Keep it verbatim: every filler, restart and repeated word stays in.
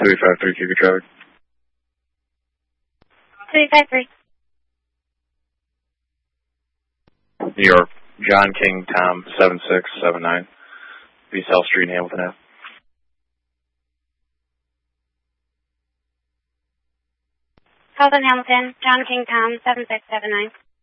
three five three, keep your traffic. three five three. New York, John King, Tom, seven six seven nine, East South Street, Hamilton Ave. Southern Hamilton, John King, Tom, seven six seven nine.